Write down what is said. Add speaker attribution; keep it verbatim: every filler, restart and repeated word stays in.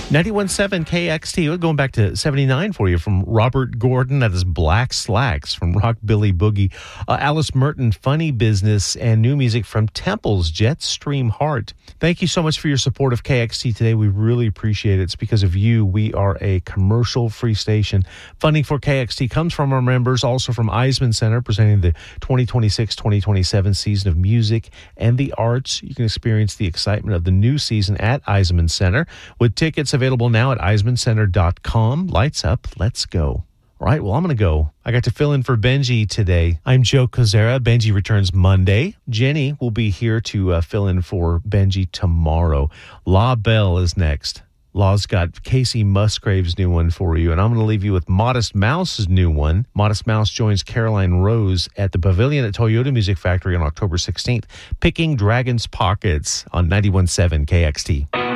Speaker 1: ninety-one point seven K X T. We're going back to seventy-nine for you from Robert Gordon. That is Black Slacks from Rockbilly Boogie. Uh, Alice Merton, Funny Business, and new music from Temple's Jetstream Heart. Thank you so much for your support of K X T today. We really appreciate it. It's because of you. We are a commercial-free station. Funding for K X T comes from our members, also from Eisman Center, presenting the twenty twenty-six twenty twenty-seven season of music and the arts. You can experience the excitement of the new season at Eisman Center with tickets available now at eisman center dot com. Lights up. Let's go. All right, well, I'm going to go. I got to fill in for Benji today. I'm Joe Kozera. Benji returns Monday. Jenny will be here to uh, fill in for Benji tomorrow. La Belle is next. Law's got Casey Musgrave's new one for you, and I'm going to leave you with Modest Mouse's new one. Modest Mouse joins Caroline Rose at the Pavilion at Toyota Music Factory on October sixteenth, Picking Dragon's Pockets on ninety-one point seven K X T.